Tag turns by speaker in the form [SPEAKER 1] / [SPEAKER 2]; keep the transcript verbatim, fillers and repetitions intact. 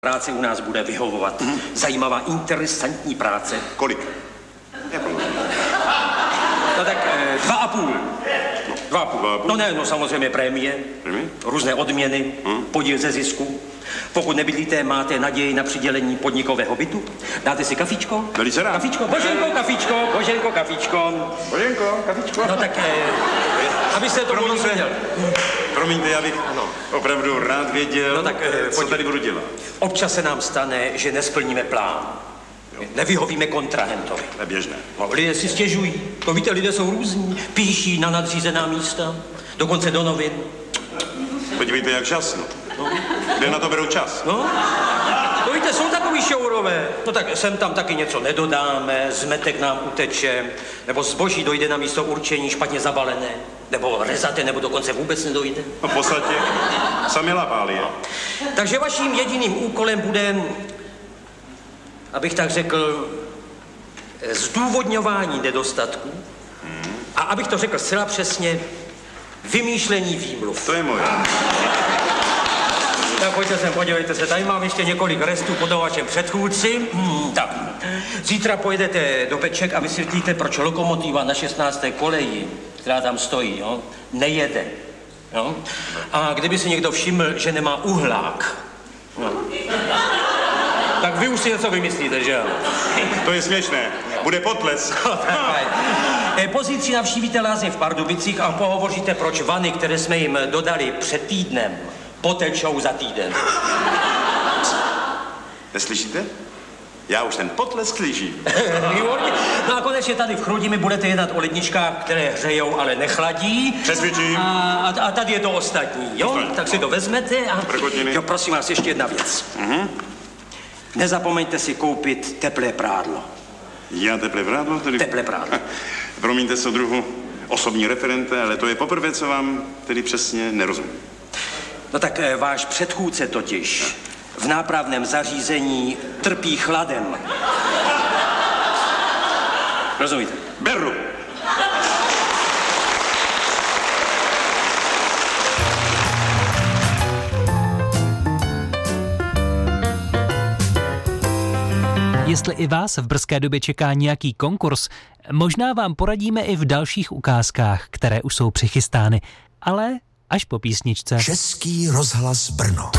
[SPEAKER 1] Práce u nás bude vyhovovat. Mm. Zajímavá, interesantní práce.
[SPEAKER 2] Kolik? Jako?
[SPEAKER 1] No tak eh, dva a půl. No, dva a půl. Dva a půl. No ne, no samozřejmě prémie,
[SPEAKER 2] Prémie?
[SPEAKER 1] Různé odměny, mm. podíl ze zisku. Pokud nebydlíte, máte naději na přidělení podnikového bytu. Dáte si kafičko?
[SPEAKER 2] Velice rád.
[SPEAKER 1] Kafičko, Boženko, kafičko, Boženko, kafičko.
[SPEAKER 2] Boženko, kafičko.
[SPEAKER 1] No tak, eh, abyste to
[SPEAKER 2] Promiňte,
[SPEAKER 1] věděl.
[SPEAKER 2] promiňte, já bych ano. opravdu rád věděl,
[SPEAKER 1] no tak, eh,
[SPEAKER 2] co
[SPEAKER 1] podíl.
[SPEAKER 2] tady budu dělat.
[SPEAKER 1] Občas se nám stane, že nesplníme plán. Jo. Nevyhovíme kontrahentovi.
[SPEAKER 2] To je běžné.
[SPEAKER 1] No, lidé si stěžují. To víte, lidé jsou různí. Píší na nadřízená místa, dokonce do novin.
[SPEAKER 2] Podívejte, jak časno. No. Kde na to berou čas?
[SPEAKER 1] No, no víte, jsou takový šourové. No tak sem tam taky něco nedodáme, zmetek nám uteče, nebo zboží dojde na místo určení špatně zabalené, nebo rezate, nebo dokonce vůbec nedojde.
[SPEAKER 2] No v podstatě sami lapáli, je.
[SPEAKER 1] Takže vaším jediným úkolem bude, abych tak řekl, zdůvodňování nedostatků hmm. a abych to řekl zcela přesně, vymýšlení výmluv.
[SPEAKER 2] To je moje.
[SPEAKER 1] Tak pojďte sem, podívejte se, tady mám ještě několik restů po vašem předchůdci. Hmm, tak, zítra pojedete do Beček a vysvětlíte, proč lokomotiva na šestnácté koleji, která tam stojí, jo, nejede. Jo? A kdyby si někdo všiml, že nemá uhlák, jo, tak vy už si něco vymyslíte, že jo?
[SPEAKER 2] To je směšné. Bude potles.
[SPEAKER 1] Pozítří navštívíte lázně v Pardubicích a pohovoříte, proč vany, které jsme jim dodali před týdnem, potečou za týden.
[SPEAKER 2] Neslyšíte? Já už ten potlesk slyším.
[SPEAKER 1] No a konečně tady v Chrudimi budete jednat o ledničkách, které hřejou, ale nechladí.
[SPEAKER 2] Přesvědčím.
[SPEAKER 1] A, a tady je to ostatní, jo? Ostatní. Tak si to vezmete a...
[SPEAKER 2] Prkotiny.
[SPEAKER 1] Jo, prosím vás, ještě jedna věc.
[SPEAKER 2] Mhm.
[SPEAKER 1] Nezapomeňte si koupit teplé prádlo.
[SPEAKER 2] Já teplé prádlo? Tedy...
[SPEAKER 1] Teplé prádlo.
[SPEAKER 2] Promiňte, soudruhu, osobní referente, ale to je poprvé, co vám tedy přesně nerozumím.
[SPEAKER 1] No tak e, váš předchůdce totiž v nápravném zařízení trpí chladem. Rozumíte?
[SPEAKER 2] Beru.
[SPEAKER 3] Jestli i vás v brzké době čeká nějaký konkurs, možná vám poradíme i v dalších ukázkách, které už jsou přichystány, ale až po písničce.
[SPEAKER 4] Český rozhlas Brno.